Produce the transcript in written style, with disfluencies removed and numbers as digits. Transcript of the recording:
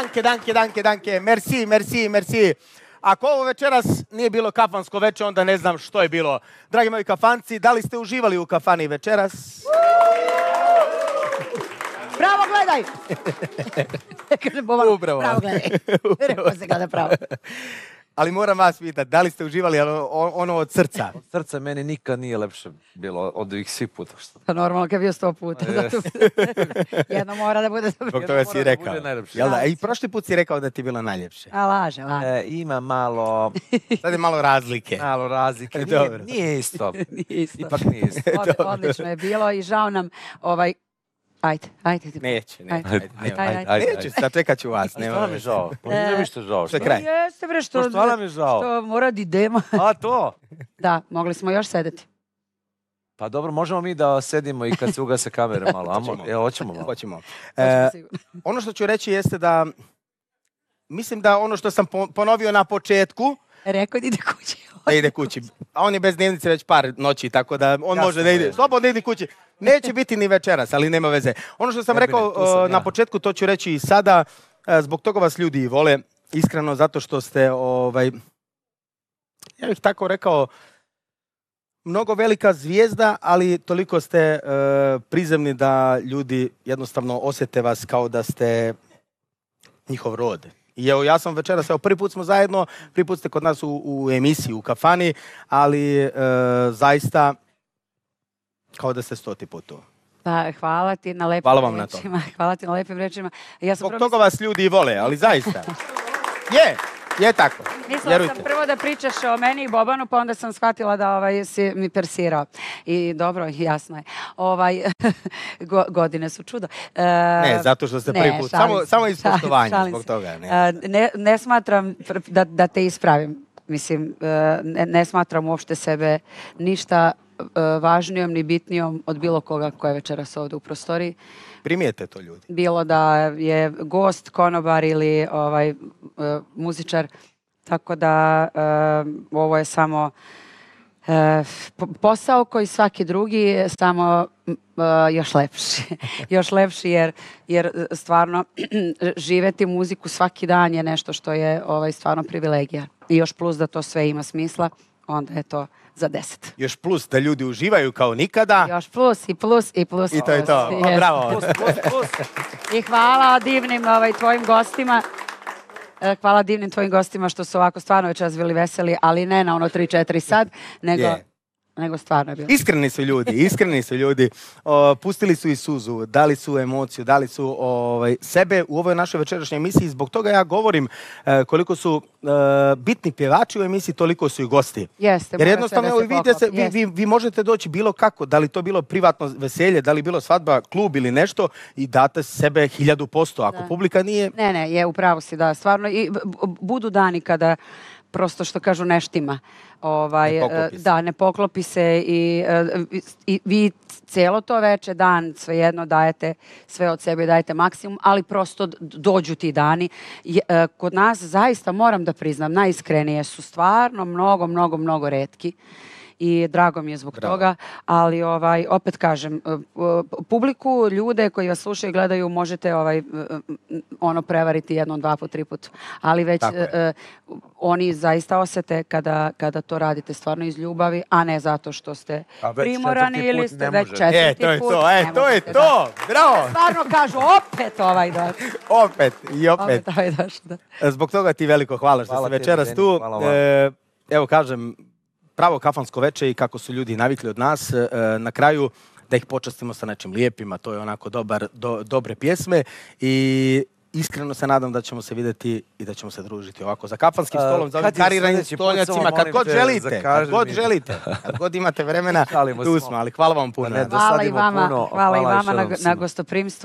danke. Merci. Ako ovo večeras nije bilo kafansko veče, onda ne znam što je bilo. Dragi moji kafanci, da li ste uživali u kafani večeras? Bravo, gledaj! Kaže Boban, Upravo. bravo, gledaj. Rekao se gleda pravo. Ali moram vas pitati, da li ste uživali ono od srca? Od srca meni nikad nije lepše bilo od ovih svih puta. Pa normalno, kad je bio 100 puta. Jedno mora da bude dobro. Zbog toga si rekao. Jel da? I prošli put si rekao da ti je bilo najljepše. A laže. Ima malo... Sad je malo razlike. Nije isto. Ipak nije isto. Odlično je bilo i žao nam Ajde. Neće. Ajde. Sačekat ću vas. Stvarno mi je žao. Nije mi što žao. Što je kraj? Jeste bre, što stvarno mi je žao. Što mora da idemo. A to? Da, mogli smo još sedeti. Pa dobro, možemo mi da sedimo i kad se ugase kamere malo. Hoćemo malo. Hoćemo. Ono što ću reći jeste da mislim da ono što sam ponovio na početku. Rekao da ide kući. Da ide kući. A on je bez dnevnice već par noći, tako da on može da ide. Slobodno ide kući. Neće biti ni večeras, ali nema veze. Ono što sam rekao na početku, to ću reći i sada. Zbog toga vas ljudi vole. Iskreno, zato što ste, ja bih tako rekao, mnogo velika zvijezda, ali toliko ste prizemni da ljudi jednostavno osjete vas kao da ste njihov rod. I evo, ja sam večeras, prvi put smo zajedno, prvi put ste kod nas u emisiji, u kafani, ali zaista kao da ste 100. put tu. Pa, hvala ti na lepim rečima. Hvala ti na lepim rečima. Zbog toga vas ljudi vole, ali zaista. Je tako. Mislila sam prvo da pričaš o meni i Bobanu, pa onda sam shvatila da si mi persirao. I dobro, jasno je. Godine su čudo. Ne, zato što ste prvi put. Samo iz poštovanja zbog toga. Ne smatram da te ispravim. Mislim, ne smatram uopšte sebe ništa važnijom ni bitnijom od bilo koga koja je večeras ovdje u prostoriji. Primijete to ljudi. Bilo da je gost, konobar ili muzičar. Tako da ovo je samo posao koji svaki drugi, samo još lepši. Još lepši jer stvarno živeti muziku svaki dan je nešto što je stvarno privilegija. I još plus da to sve ima smisla, onda je to za 10. Još plus da ljudi uživaju kao nikada. Još plus. I to je to. Bravo. I hvala divnim tvojim gostima. Hvala divnim tvojim gostima što su ovako stvarno večeras bili veseli, ali ne na ono 3-4 sad, nego stvarno je bilo. Iskreni su ljudi. Pustili su i suzu, dali su emociju, dali su sebe u ovoj našoj večerašnjoj emisiji. Zbog toga ja govorim koliko su bitni pjevači u emisiji, toliko su i gosti. Jeste, jer jednostavno, vi možete doći bilo kako, da li to bilo privatno veselje, da li bilo svadba, klub ili nešto i date sebe 1000%. Ako publika nije... Ne, upravo si, da. Stvarno, i budu dani kada prosto što kažu neštima. Ne poklopi se i vi cijelo to veče, dan, svejedno dajete sve od sebe, dajete maksimum, ali prosto dođu ti dani. Kod nas zaista, moram da priznam, najiskrenije su stvarno mnogo retki. I drago mi je zbog toga, ali opet kažem, publiku, ljude koji vas slušaju i gledaju, možete prevariti 1, 2 put, 3 put, ali već oni zaista osete kada to radite stvarno iz ljubavi, a ne zato što ste primorani ili ste već 4. put. To je to, bravo! Stvarno kažu, opet Opet. Zbog toga ti veliko hvala što si večeras tu. Evo kažem, pravo kafansko veče i kako su ljudi navikli od nas, na kraju da ih počastimo sa nečim lijepima, to je onako dobre pjesme i iskreno se nadam da ćemo se videti i da ćemo se družiti ovako za kafanskim stolom, za ovim kariranim stolnjacima, kad god želite, kad god imate vremena, tu smo, ali hvala vam puno. Hvala i vama na gostoprimstvu.